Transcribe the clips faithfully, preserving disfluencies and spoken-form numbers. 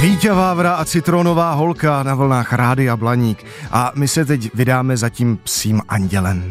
Vítě Vávra a citronová holka na vlnách Rádia Blaník. A my se teď vydáme za tím psím andělem.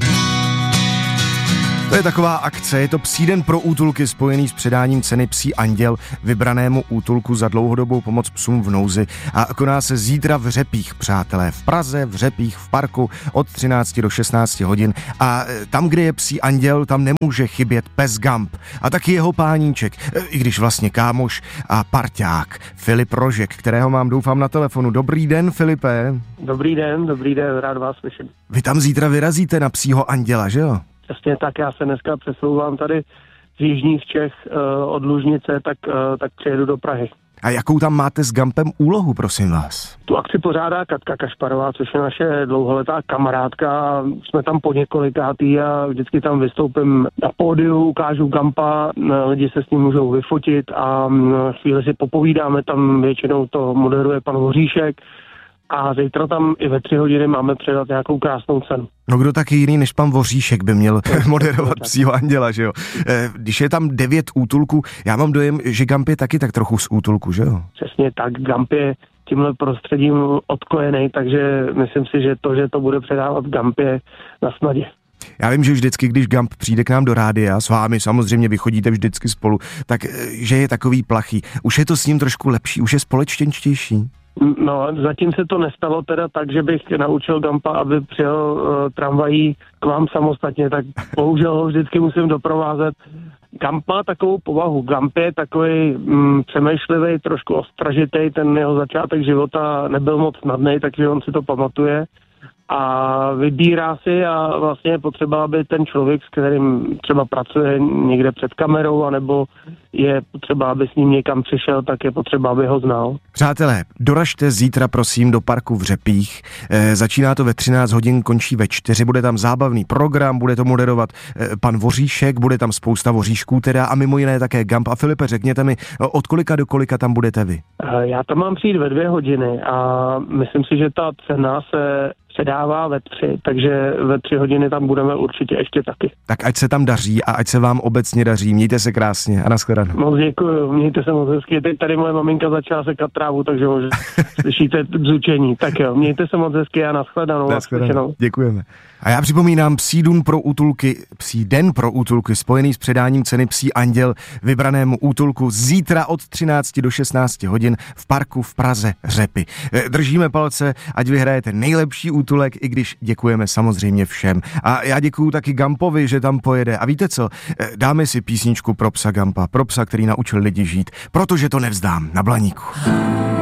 To je taková akce, je to psí den pro útulky spojený s předáním ceny Psí anděl vybranému útulku za dlouhodobou pomoc psům v nouzi a koná se zítra v Řepích, přátelé, v Praze, v Řepích, v parku od třinácti do šestnácti hodin a tam, kde je Psí anděl, tam nemůže chybět pes Gump a taky jeho páníček, i když vlastně kámoš a parťák Filip Rožek, kterého mám doufám na telefonu. Dobrý den, Filipe. Dobrý den, dobrý den, rád vás slyším. Vy tam zítra vyrazíte na Psího anděla, že jo? Přesně tak, já se dneska přesouvám tady z jižních Čech uh, od Lužnice, tak, uh, tak přijedu do Prahy. A jakou tam máte s Gumpem úlohu, prosím vás? Tu akci pořádá Katka Kašparová, což je naše dlouholetá kamarádka. Jsme tam po několikátý a vždycky tam vystoupím na pódiu, ukážu Gumpa, lidi se s ním můžou vyfotit a chvíli si popovídáme, tam většinou to moderuje pan Voříšek. A zítra tam i ve tři hodiny máme předat nějakou krásnou cenu. No kdo taky jiný než pan Voříšek by měl moderovat Psího anděla, že jo? Když je tam devět útulků, já mám dojem, že Gump je taky tak trochu z útulku, že jo? Přesně tak, Gump je tímhle prostředím odkojený, takže myslím si, že to, že to bude předávat Gump je na snadě. Já vím, že vždycky, když Gump přijde k nám do rádia, s vámi samozřejmě vy chodíte vždycky spolu, tak že je takový plachý. Už je to s ním trošku lepší, už je společenštější? No, zatím se to nestalo teda tak, že bych naučil Gumpa, aby přijel uh, tramvají k vám samostatně, tak bohužel ho vždycky musím doprovázet. Gump má takovou povahu. Gump je takový mm, přemýšlivý, trošku ostražitý, ten jeho začátek života nebyl moc snadný, takže on si to pamatuje a vybírá si a vlastně je potřeba, aby ten člověk, s kterým třeba pracuje někde před kamerou, anebo je potřeba, aby s ním někam přišel, tak je potřeba, aby ho znal. Přátelé, doražte zítra prosím do parku v Řepích. E, začíná to ve třináct hodin, končí ve čtyři, bude tam zábavný program, bude to moderovat e, pan Voříšek, bude tam spousta voříšků teda a mimo jiné také Gump. A Filipe, řekněte mi, od kolika do kolika tam budete vy? E, já tam mám přijít ve dvě hodiny a myslím si, že ta cena se předává ve tři, takže ve tři hodiny tam budeme určitě ještě taky. Tak ať se tam daří a ať se vám obecně daří. Mějte se krásně a nashledanou. Moc děkuju, mějte se moc hezky. Teď tady moje maminka začala sekat trávu, takže možná slyšíte bzučení. Tak jo, mějte se moc hezky a nashledanou. Nashledanou. Děkujeme. A já připomínám Psí den pro útulky, Psí den pro útulky spojený s předáním ceny Psí anděl vybranému útulku zítra od třinácti do šestnácti hodin v parku v Praze Řepy. Držíme palce, ať vyhrajete nejlepší útulek, i když děkujeme samozřejmě všem. A já děkuju taky Gumpovi, že tam pojede. A víte co? Dáme si písničku pro psa Gumpa, pro psa, který naučil lidi žít, protože to nevzdám na Blaníku.